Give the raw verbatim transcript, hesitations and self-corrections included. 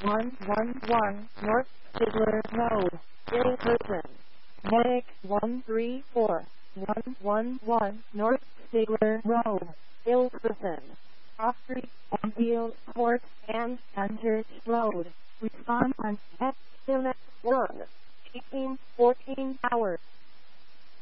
one one one North Stigler Road, Ilverston. Medic one three four one one one North Stigler Road, Ilverston. Cross Street, Enfield Court, and Hunter's Road. Respond on S M S one eighteen fourteen hours.